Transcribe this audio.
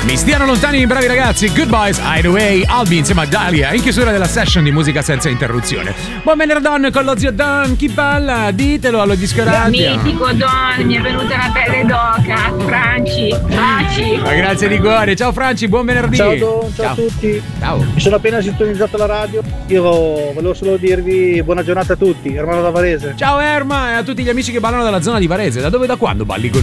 Mi stiano lontani i bravi ragazzi. Goodbyes, Hideaway, Albi insieme a Dalia, in chiusura della session di musica senza interruzione. Buon venerdì con lo zio Don, chi balla? Ditelo allo disco radio. Mitico Don, mi è venuta la pelle d'oca. Franci, baci. Ma grazie di cuore, ciao Franci, buon venerdì. Ciao Don, ciao a tutti. Ciao. Mi sono appena sintonizzato la radio. Io volevo solo dirvi buona giornata a tutti, Ermano da Varese. Ciao Erma e a tutti gli amici che ballano dalla zona di Varese. Da dove e da quando balli con